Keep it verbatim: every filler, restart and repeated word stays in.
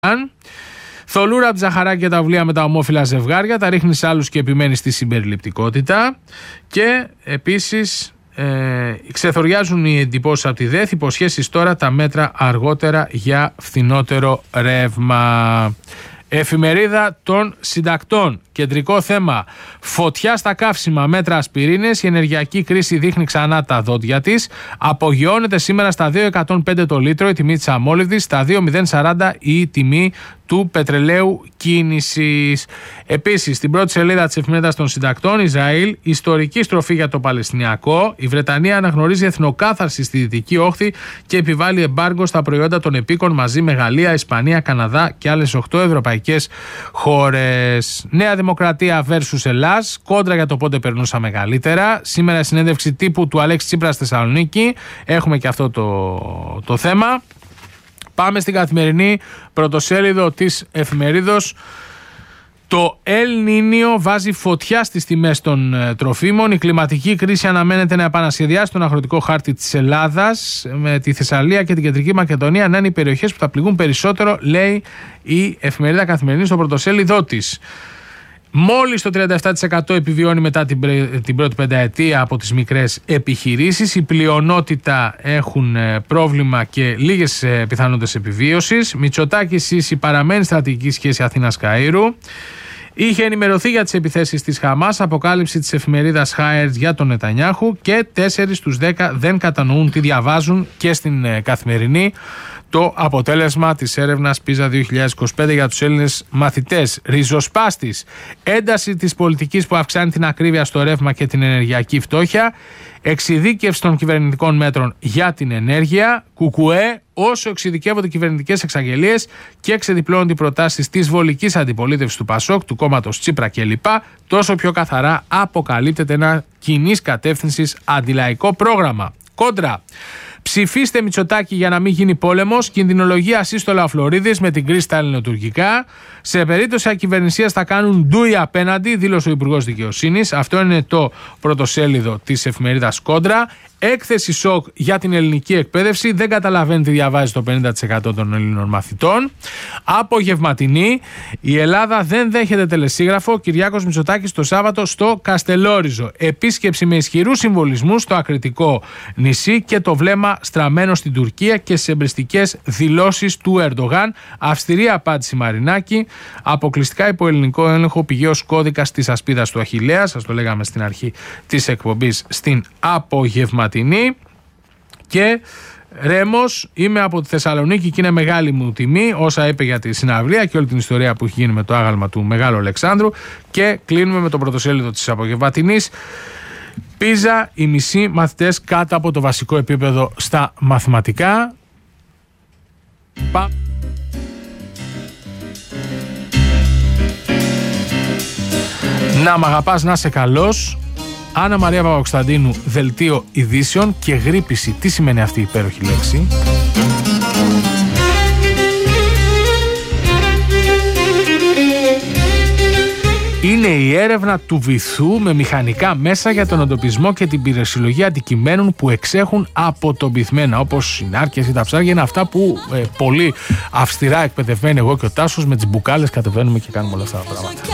Θολούρα από τη Ζαχαράκη και τα βιβλία με τα ομόφυλα ζευγάρια, τα ρίχνει σε άλλους και επιμένει στη συμπεριληπτικότητα. Και επίσης ε, ξεθοριάζουν οι εντυπώσεις από τη ΔΕΘ, υποσχέσεις τώρα, τα μέτρα αργότερα για φθηνότερο ρεύμα. Εφημερίδα των συντακτών. Κεντρικό θέμα: φωτιά στα καύσιμα, μέτρα ασπιρίνες. Η ενεργειακή κρίση δείχνει ξανά τα δόντια της. Απογειώνεται σήμερα στα δύο εκατόν πέντε το λίτρο η τιμή της αμόλυβδης, στα δύο χιλιάδες σαράντα η τιμή του πετρελαίου κίνησης. Επίσης, στην πρώτη σελίδα της εφημερίδας των συντακτών, Ισραήλ, ιστορική στροφή για το Παλαιστινιακό. Η Βρετανία αναγνωρίζει εθνοκάθαρση στη Δυτική Όχθη και επιβάλλει εμπάργκο στα προϊόντα των επίκων μαζί με Γαλλία, Ισπανία, Καναδά και άλλες οκτώ ευρωπαϊκές χώρες. Νέα Δημοκρατία versus Ελλάς, κόντρα για το πότε περνούσαμε καλύτερα. Σήμερα συνέντευξη τύπου του Αλέξη Τσίπρα στη Θεσσαλονίκη. Έχουμε και αυτό το, το θέμα. Πάμε στην καθημερινή πρωτοσέλιδο της εφημερίδος. Το El Niño βάζει φωτιά στις τιμές των ε, τροφίμων. Η κλιματική κρίση αναμένεται να επανασχεδιάσει τον αγροτικό χάρτη της Ελλάδας, με τη Θεσσαλία και την Κεντρική Μακεδονία να είναι οι περιοχές που θα πληγούν περισσότερο, λέει η εφημερίδα Καθημερινή στο πρωτοσέλιδό της. Μόλις το τριάντα επτά τοις εκατό επιβιώνει μετά την, την πρώτη πενταετία από τις μικρές επιχειρήσεις. Η πλειονότητα έχουν πρόβλημα και λίγες πιθανότητες επιβίωσης. Μητσοτάκης Σίση παραμένει στρατηγική σχέση Αθήνας-Καΐρου. Είχε ενημερωθεί για τις επιθέσεις της Χαμάς, αποκάλυψη της εφημερίδας Χάερτ για τον Νετανιάχου, και τέσσερις στους δέκα δεν κατανοούν τι διαβάζουν, και στην Καθημερινή το αποτέλεσμα της έρευνας Πίζα δύο χιλιάδες είκοσι πέντε για τους Έλληνες μαθητές. Ριζοσπάστης, ένταση της πολιτικής που αυξάνει την ακρίβεια στο ρεύμα και την ενεργειακή φτώχεια, εξειδίκευση των κυβερνητικών μέτρων για την ενέργεια, κουκουέ, όσο εξειδικεύονται κυβερνητικές εξαγγελίες και ξεδιπλώνονται οι προτάσεις της βολικής αντιπολίτευσης του Πασόκ, του κόμματος Τσίπρα κλπ., τόσο πιο καθαρά αποκαλύπτεται ένα κοινής κατεύθυνσης αντιλαϊκό πρόγραμμα. Κόντρα. Ψηφίστε Μητσοτάκη για να μην γίνει πόλεμος. Κινδυνολογία ασύστολα ο Φλωρίδης με την κρίση στα ελληνοτουρκικά. Σε περίπτωση ακυβερνησίας θα κάνουν ντούι απέναντι, δήλωσε ο Υπουργός Δικαιοσύνης. Αυτό είναι το πρωτοσέλιδο της εφημερίδας Κόντρα. Έκθεση σοκ για την ελληνική εκπαίδευση. Δεν καταλαβαίνει τι διαβάζει το πενήντα τοις εκατό των Ελλήνων μαθητών. Απογευματινή. Η Ελλάδα δεν δέχεται τελεσίγραφο. Κυριάκος Μητσοτάκης το Σάββατο στο Καστελόριζο. Επίσκεψη με ισχυρούς συμβολισμούς στο ακριτικό νησί και το βλέμμα στραμμένο στην Τουρκία και στις εμπριστικές δηλώσεις του Ερντογάν. Αυστηρή απάντηση Μαρινάκη. Αποκλειστικά υπό ελληνικό έλεγχο πηγαίος κώδικας της ασπίδας του Αχιλλέα. Σας το λέγαμε στην αρχή της εκπομπής στην απογευματινή. Και Ρέμος, είμαι από τη Θεσσαλονίκη και είναι μεγάλη μου τιμή, όσα είπε για τη συναυλία και όλη την ιστορία που έχει γίνει με το άγαλμα του Μεγάλου Αλεξάνδρου. Και κλείνουμε με το πρωτοσέλιδο της απογευματινής. Πίζα, οι μισοί μαθητές κάτω από το βασικό επίπεδο στα μαθηματικά. Πα... Να μ' αγαπάς, να είσαι καλός. Άννα Μαρία Παπακοσταντίνου, δελτίο ειδήσεων. Και γρίπηση, τι σημαίνει αυτή η υπέροχη λέξη? Είναι η έρευνα του βυθού με μηχανικά μέσα για τον εντοπισμό και την πυροσυλλογή αντικειμένων που εξέχουν από τον πυθμένα, όπως οι νάρκες ή τα ψάρια. Είναι αυτά που ε, πολύ αυστηρά εκπαιδευμένοι, εγώ και ο Τάσος, με τις μπουκάλες κατεβαίνουμε και κάνουμε όλα αυτά τα πράγματα.